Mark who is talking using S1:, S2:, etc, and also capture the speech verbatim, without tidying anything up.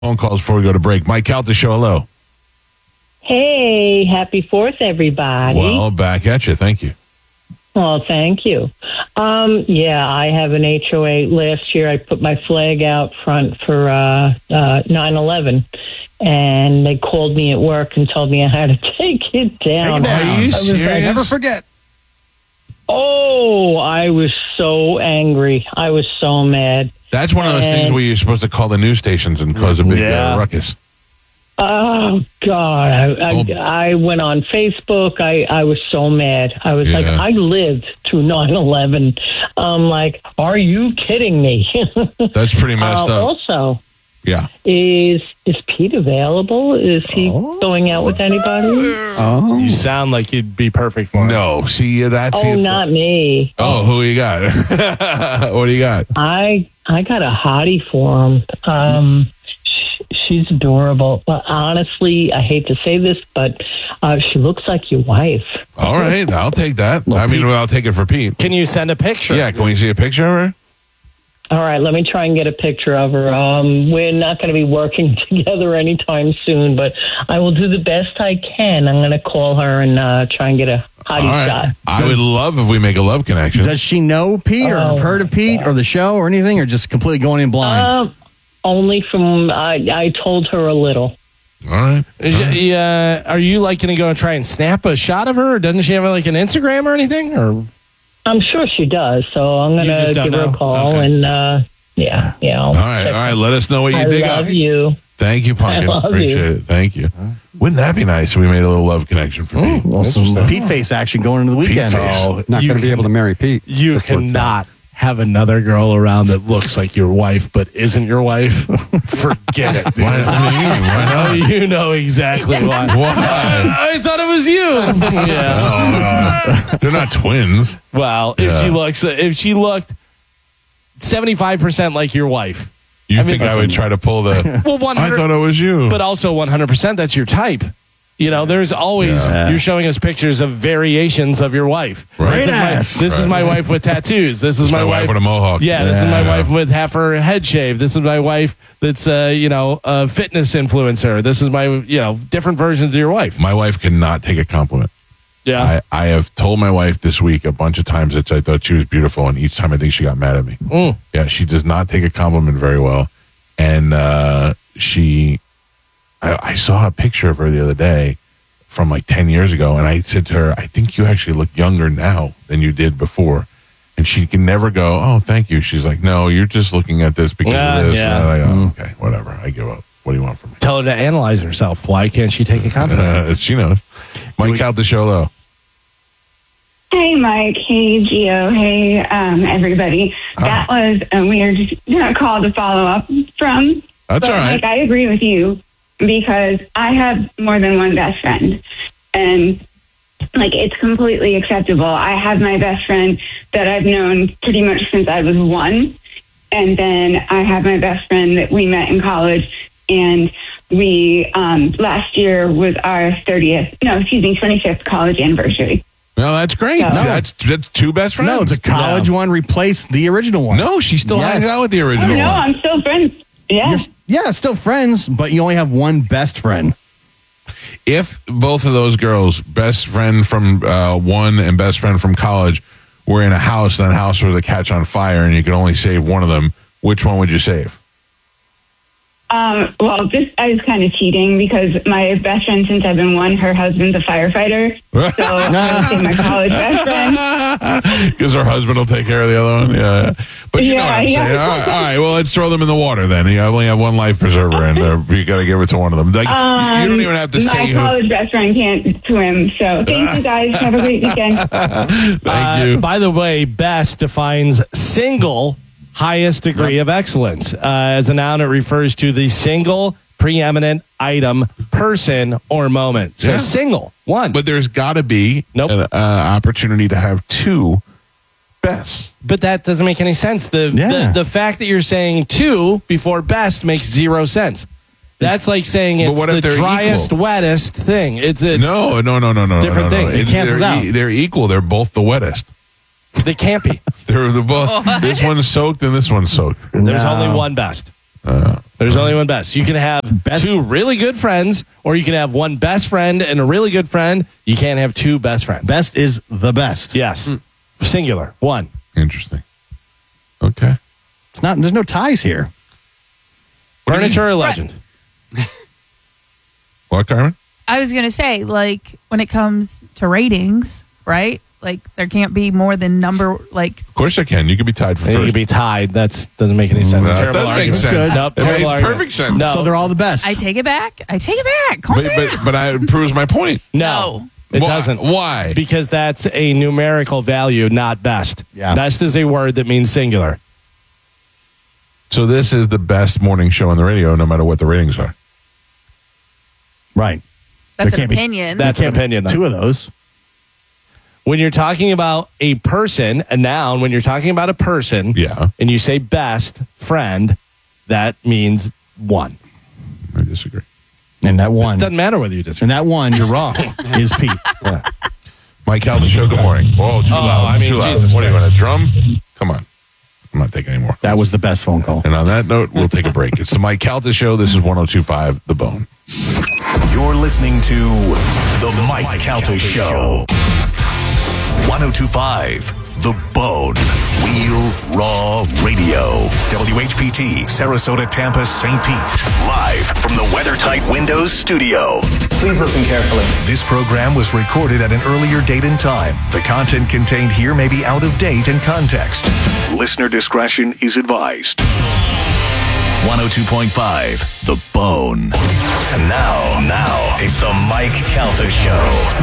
S1: Phone calls before we go to break. Mike Calta Show, hello.
S2: Hey, happy Fourth, everybody.
S1: Well, back at you. Thank you.
S2: Well, thank you. Um, yeah, I have an H O A. Last year, I put my flag out front for uh, uh, nine eleven, and they called me at work and told me I had to take it down.
S1: Take it down. Are you
S2: I was
S1: serious?
S2: like,
S3: Never forget.
S2: Oh, I was so angry. I was so mad.
S1: That's one of those
S2: And-
S1: things where you're supposed to call the news stations and cause a big
S3: Yeah.
S1: uh, ruckus.
S2: Oh, God. I, I,
S1: Oh.
S2: I went on Facebook. I, I was so mad. I was
S1: Yeah.
S2: like, I lived through nine eleven. I'm like, are you kidding me?
S1: That's pretty messed
S2: Uh,
S1: up.
S2: Also,
S1: Yeah.
S2: is is Pete available? Is he going out with anybody?
S3: Oh.
S4: You sound like you'd be perfect for him.
S1: No. See, that's
S2: Oh,
S1: the-
S2: not me.
S1: Oh, who you got? What do you got?
S2: I I got a hottie for him. Um, sh- she's adorable. But honestly, I hate to say this, but uh, she looks like your wife.
S1: All right. I'll take that. I mean, well, I'll take it for Pete.
S4: Can you send a picture?
S1: Yeah. Can we see a picture of her?
S2: All right, let me try and get a picture of her. Um, we're not going to be working together anytime soon, but I will do the best I can. I'm going to call her and uh, try and get a hottie
S1: All right.
S2: shot.
S1: I would love if we make a love connection.
S3: Does she know Pete or
S2: Oh,
S3: have heard of Pete or the show or anything, or just completely going in blind?
S2: Um, only from, I, I told her a little.
S1: All right.
S4: Is you- uh, are you like going to go and try and snap a shot of her? Or doesn't she have like an Instagram or anything? Or
S2: I'm sure she does, so I'm going
S4: You
S2: to
S4: just don't
S2: give her
S4: know?
S2: a call
S4: Okay.
S2: and, uh, yeah, yeah.
S1: All right. All right. Let us know what you
S2: I
S1: dig
S2: love
S1: up.
S2: you.
S1: Thank you, Pumpkin.
S2: I love
S1: Appreciate
S2: you.
S1: it. Thank you. Wouldn't that be nice if we made a little love connection for Pete?
S3: Well, some Pete face action going into the weekend.
S1: face.
S4: Oh,
S5: Not
S4: you
S5: going to be
S4: can-
S5: able to marry Pete.
S4: you
S5: That's what's
S4: cannot have another girl around that looks like your wife but isn't your wife. Forget it. dude.
S1: Why, what do you mean? Why
S4: Oh,
S1: not?
S4: you know exactly why.
S1: Why?
S4: I thought it was you. Yeah.
S1: Oh, no. They're not twins.
S4: Well, if
S1: Yeah.
S4: she looks, if she looked seventy-five percent like your wife,
S1: You
S4: I mean,
S1: think I would try to pull the...
S4: well, one
S1: I
S4: hundred.
S1: thought it was you.
S4: But also one hundred percent that's your type. You know, there's always,
S3: Yeah.
S4: you're showing us pictures of variations of your wife.
S1: Right.
S4: This, is my,
S3: Ass.
S4: this is
S1: Right.
S4: my wife with tattoos. This is
S1: my
S4: my,
S1: wife with a mohawk.
S4: Yeah, this is my
S1: Yeah.
S4: wife with half her head shaved. This is my wife that's, uh, you know, a fitness influencer. This is my, you know, different versions of your wife.
S1: My wife cannot take a compliment.
S4: Yeah.
S1: I, I have told my wife this week a bunch of times that I thought she was beautiful, and each time I think she got mad at me.
S4: Mm.
S1: Yeah, she does not take a compliment very well. And uh, she, I, I saw a picture of her the other day from like ten years ago, and I said to her, I think you actually look younger now than you did before. And she can never go, oh, thank you. She's like, no, you're just looking at this because
S4: Yeah,
S1: of this.
S4: yeah.
S1: And I'm like, oh, okay, whatever. I give up. What do you want from me?
S4: Tell her to analyze herself. Why can't she take a compliment?
S1: Uh, she knows. Mike out the show, though.
S6: Hey, Mike. Hey, Gio. Hey, um, everybody. That was a weird call to follow up from.
S1: That's
S6: but,
S1: all right.
S6: Mike, I agree with you because I have more than one best friend. And, like, it's completely acceptable. I have my best friend that I've known pretty much since I was one. And then I have my best friend that we met in college. And we, um, last year was our thirtieth, no, excuse me, twenty-fifth college anniversary.
S1: No, that's great.
S6: No.
S1: That's that's two best friends.
S3: No, the college one replaced the original one.
S1: No, she still
S3: Yes.
S1: hangs out with the original
S6: Oh, no,
S1: one.
S6: I'm still friends. Yeah.
S3: You're, yeah, still friends, but you only have one best friend.
S1: If both of those girls, best friend from uh, one and best friend from college, were in a house and that house was to catch on fire and you could only save one of them, which one would you save?
S6: Um, well, this I was kind of cheating because my best friend since I've been one, her husband's a firefighter. So I would say my college best friend.
S1: Because her husband will take care of the other one. Yeah, yeah. But you know
S6: Yeah,
S1: what I'm
S6: yeah.
S1: saying. All right, all right, well, let's throw them in the water then. You only have one life preserver, and uh, you got to give it to one of them. Like,
S6: Um,
S1: you don't even have to
S6: my
S1: say who.
S6: college best friend can't swim. So thank you guys. Have a great weekend.
S1: Thank
S4: Uh,
S1: you.
S4: By the way, best defines single highest degree of excellence. Uh, as a noun, it refers to the single preeminent item, person, or moment. So
S1: Yeah.
S4: single, one.
S1: But there's got to be
S4: Nope.
S1: an uh, opportunity to have two bests.
S4: But that doesn't make any sense. The,
S3: Yeah.
S4: the the fact that you're saying two before best makes zero sense. That's like saying
S1: But
S4: it's
S1: what if
S4: the
S1: they're
S4: driest, wettest thing. It's, it's
S1: No, no, no, no, no.
S4: different
S1: no, no.
S4: things. It
S1: It's-
S3: cancels
S1: they're,
S3: out.
S1: e- they're equal. They're both the wettest.
S4: They can't be.
S1: They're the both. This one's soaked and this one's soaked.
S4: There's
S3: No.
S4: only one best. There's only one best. You can have two really good friends, or you can have one best friend and a really good friend. You can't have two best friends.
S3: Best is the best.
S4: Yes. Singular. One.
S1: Interesting. Okay.
S3: It's not. There's no ties here.
S4: Furniture or legend?
S1: What, Carmen?
S5: I was going to say, like, when it comes to ratings, right? Like, there can't be more than number, like...
S1: Of course I can. You could be tied for
S4: You
S1: first.
S4: could be tied. That doesn't make any sense.
S1: That
S4: Terrible
S1: doesn't make
S4: argument.
S1: sense.
S3: Good.
S4: Nope,
S1: It
S4: terrible
S1: made
S4: argument.
S1: perfect sense.
S4: No.
S3: So they're all the best.
S5: I take it back. I take it back. Calm
S1: But,
S5: down.
S1: but, but I, it proves my point.
S4: No.
S5: No.
S4: It
S1: Why?
S4: doesn't.
S1: Why?
S4: Because that's a numerical value, not best.
S3: Yeah.
S4: Best is a word that means singular.
S1: So this is the best morning show on the radio, no matter what the ratings are.
S3: Right.
S5: That's
S3: There
S5: an
S3: can't be-
S5: opinion.
S4: That's an opinion, though.
S3: Two of those.
S4: When you're talking about a person, a noun, when you're talking about a person,
S1: Yeah.
S4: and you say best friend, that means one.
S1: I disagree.
S3: And that one.
S4: Doesn't matter whether you disagree.
S3: And that one, you're wrong, is Pete.
S1: Mike Calta Show, good morning. Oh, too
S4: Oh,
S1: loud.
S4: I mean,
S1: too loud.
S4: Jesus
S1: What do you want, a
S4: Christ.
S1: drum? Come on. I'm not taking any more.
S3: That was the best phone call.
S1: And on that note, we'll take a break. It's the Mike Calta Show. This is one oh two point five The Bone.
S7: You're listening to The Mike Calta Show. one oh two point five The Bone. Real Raw Radio. W H P T, Sarasota, Tampa, Saint Pete. Live from the WeatherTight Windows studio.
S8: Please listen carefully.
S7: This program was recorded at an earlier date and time. The content contained here may be out of date in context. Listener discretion is advised. one oh two point five The Bone. And now, now, it's the Mike Calta Show.